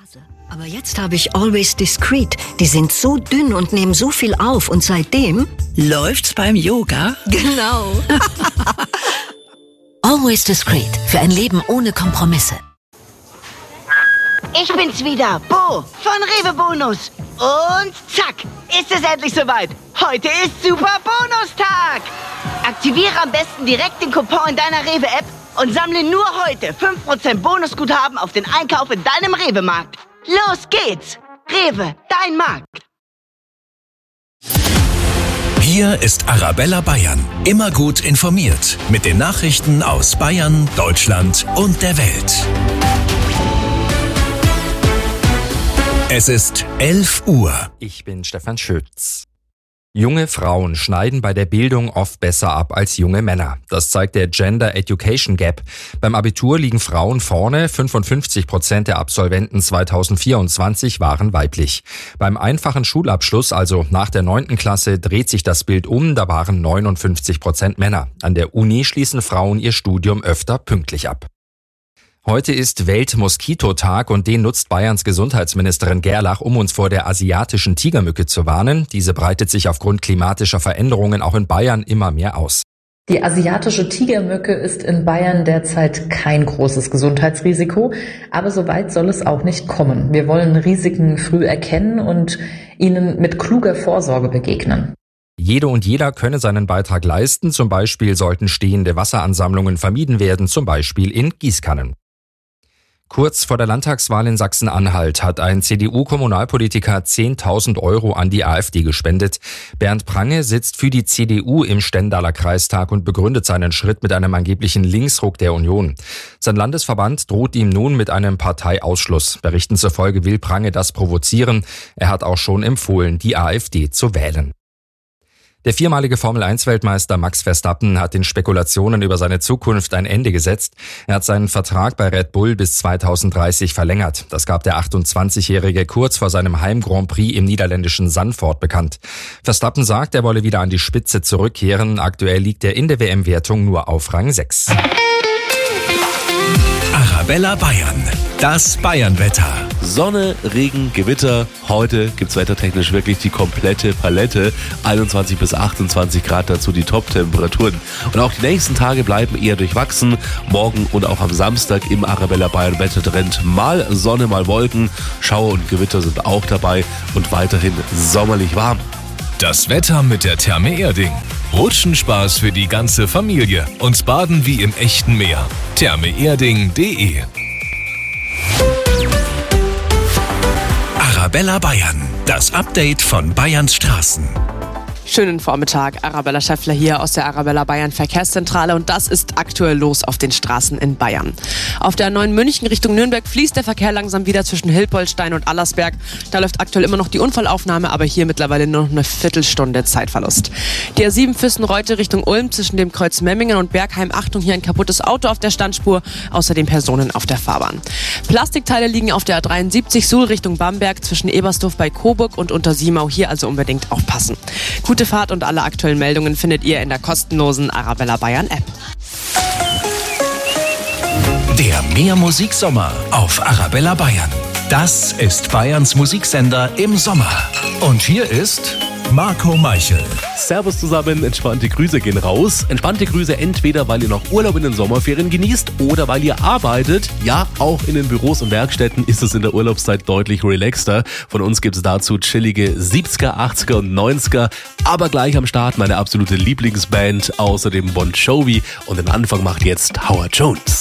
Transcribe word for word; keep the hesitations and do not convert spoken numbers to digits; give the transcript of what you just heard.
Aber jetzt habe ich Always Discreet. Die sind so dünn und nehmen so viel auf. Und seitdem läuft's beim Yoga. Genau. Always Discreet. Für ein Leben ohne Kompromisse. Ich bin's wieder, Bo von Rewe Bonus. Und zack, ist es endlich soweit. Heute ist Super Bonustag. Aktiviere am besten direkt den Coupon in deiner Rewe-App und sammle nur heute fünf Prozent Bonusguthaben auf den Einkauf in deinem Rewe-Markt. Los geht's! Rewe, dein Markt. Hier ist Arabella Bayern. Immer gut informiert mit den Nachrichten aus Bayern, Deutschland und der Welt. Es ist elf Uhr. Ich bin Stefan Schütz. Junge Frauen schneiden bei der Bildung oft besser ab als junge Männer. Das zeigt der Gender Education Gap. Beim Abitur liegen Frauen vorne. fünfundfünfzig Prozent der Absolventen zweitausendvierundzwanzig waren weiblich. Beim einfachen Schulabschluss, also nach der neunten Klasse, dreht sich das Bild um. Da waren neunundfünfzig Prozent Männer. An der Uni schließen Frauen ihr Studium öfter pünktlich ab. Heute ist Weltmoskitotag und den nutzt Bayerns Gesundheitsministerin Gerlach, um uns vor der asiatischen Tigermücke zu warnen. Diese breitet sich aufgrund klimatischer Veränderungen auch in Bayern immer mehr aus. Die asiatische Tigermücke ist in Bayern derzeit kein großes Gesundheitsrisiko, aber so weit soll es auch nicht kommen. Wir wollen Risiken früh erkennen und ihnen mit kluger Vorsorge begegnen. Jede und jeder könne seinen Beitrag leisten. Zum Beispiel sollten stehende Wasseransammlungen vermieden werden, zum Beispiel in Gießkannen. Kurz vor der Landtagswahl in Sachsen-Anhalt hat ein C D U-Kommunalpolitiker zehntausend Euro an die AfD gespendet. Bernd Prange sitzt für die C D U im Stendaler Kreistag und begründet seinen Schritt mit einem angeblichen Linksruck der Union. Sein Landesverband droht ihm nun mit einem Parteiausschluss. Berichten zufolge will Prange das provozieren. Er hat auch schon empfohlen, die AfD zu wählen. Der viermalige Formel eins Weltmeister Max Verstappen hat den Spekulationen über seine Zukunft ein Ende gesetzt. Er hat seinen Vertrag bei Red Bull bis zweitausenddreißig verlängert. Das gab der achtundzwanzigjährige kurz vor seinem Heim-Grand Prix im niederländischen Zandvoort bekannt. Verstappen sagt, er wolle wieder an die Spitze zurückkehren. Aktuell liegt er in der W M-Wertung nur auf Rang sechs. Arabella Bayern. Das Bayern-Wetter. Sonne, Regen, Gewitter. Heute gibt's wettertechnisch wirklich die komplette Palette. einundzwanzig bis achtundzwanzig Grad, dazu die Top-Temperaturen. Und auch die nächsten Tage bleiben eher durchwachsen. Morgen und auch am Samstag im Arabella Bayern Wettertrend mal Sonne, mal Wolken. Schauer und Gewitter sind auch dabei und weiterhin sommerlich warm. Das Wetter mit der Therme Erding. Rutschenspaß für die ganze Familie und Baden wie im echten Meer. therme erding punkt de. Arabella Bayern. Das Update von Bayerns Straßen. Schönen Vormittag, Arabella Schäffler hier aus der Arabella Bayern Verkehrszentrale und das ist aktuell los auf den Straßen in Bayern. Auf der A neun München Richtung Nürnberg fließt der Verkehr langsam wieder zwischen Hilpoltstein und Allersberg. Da läuft aktuell immer noch die Unfallaufnahme, aber hier mittlerweile nur noch eine Viertelstunde Zeitverlust. Die A sieben Fürstenreute Richtung Ulm zwischen dem Kreuz Memmingen und Bergheim. Achtung, hier ein kaputtes Auto auf der Standspur, außerdem Personen auf der Fahrbahn. Plastikteile liegen auf der A dreiundsiebzig Suhl Richtung Bamberg zwischen Ebersdorf bei Coburg und Untersiemau. Hier also unbedingt aufpassen. Gute Fahrt und alle aktuellen Meldungen findet ihr in der kostenlosen Arabella Bayern App. Der Mehrmusiksommer auf Arabella Bayern. Das ist Bayerns Musiksender im Sommer. Und hier ist Marco Meichel. Servus zusammen, entspannte Grüße gehen raus. Entspannte Grüße entweder, weil ihr noch Urlaub in den Sommerferien genießt oder weil ihr arbeitet. Ja, auch in den Büros und Werkstätten ist es in der Urlaubszeit deutlich relaxter. Von uns gibt es dazu chillige siebziger, achtziger und neunziger. Aber gleich am Start meine absolute Lieblingsband, außerdem Bon Jovi. Und den Anfang macht jetzt Howard Jones.